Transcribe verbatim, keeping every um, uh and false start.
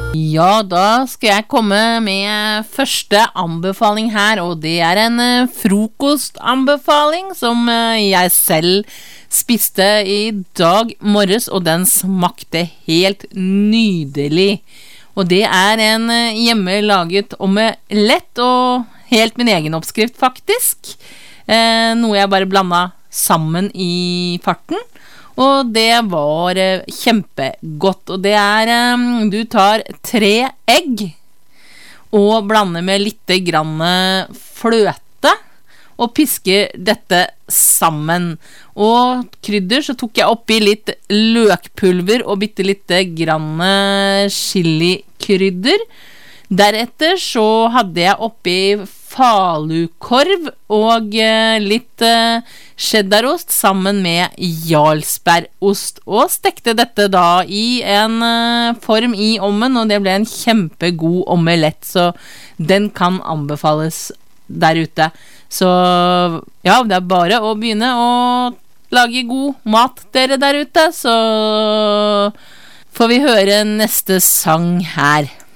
Ja, da skal jeg komme med første anbefaling her, og det er en eh, frokostanbefaling som eh, jeg selv spiste i dag morges, og den smakte helt nydelig. Og det er en eh, hjemmelaget omelett, og helt min egen oppskrift faktisk. Eh, noe jeg bare blandet sammen i farten. Og det var eh, kjempegodt. Og det er, eh, du tar tre egg og blander med litt grann fløte og pisker dette sammen. Og krydder så tok jeg oppi litt løkpulver og bitte litt grann chilikrydder. Deretter så hadde jeg oppi falukorv og eh, litt eh, cheddarost sammen med jarlsbergost, og stekte dette da i en eh, form i ovnen, og det ble en kjempegod omelett, så den kan anbefales der ute. Så ja, det er bare å begynne å lage god mat dere der ute, så får vi høre neste sang her.